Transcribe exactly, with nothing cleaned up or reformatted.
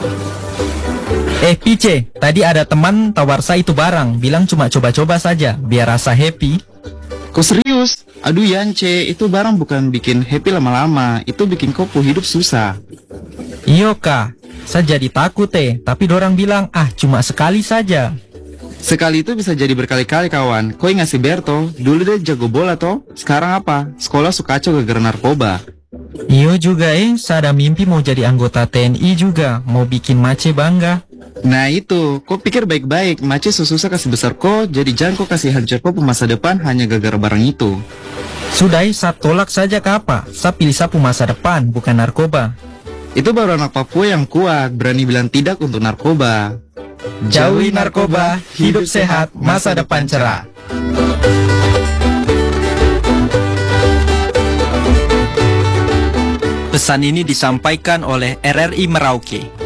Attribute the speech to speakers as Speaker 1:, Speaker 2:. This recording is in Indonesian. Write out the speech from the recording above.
Speaker 1: Eh Pice, tadi ada teman tawar saya itu barang, bilang cuma coba-coba saja, biar rasa happy.
Speaker 2: Kok serius? Aduh Yance, itu barang bukan bikin happy lama-lama, itu bikin kau hidup susah.
Speaker 1: Iyo kak, saya jadi takut eh, tapi dorang bilang ah cuma sekali saja.
Speaker 2: Sekali itu bisa jadi berkali-kali kawan. Kau ingat si Berto, dulu dia jago bola toh, sekarang apa? Sekolah suka kacau gara-gara narkoba.
Speaker 1: Iyo juga eh, saya ada mimpi mau jadi anggota T N I juga, mau bikin Mace bangga.
Speaker 2: Nah itu, kau pikir baik-baik, Mace susah kasih besar kau, jadi jangan kau kasih hancur kau masa depan hanya gara-gara barang itu.
Speaker 1: Sudah, saya tolak saja ke apa? Saya pilih sapu masa depan, bukan narkoba.
Speaker 2: Itu baru anak Papua yang kuat, berani bilang tidak untuk narkoba.
Speaker 1: Jauhi narkoba, hidup sehat, masa depan cerah. Pesan ini disampaikan oleh R R I Merauke.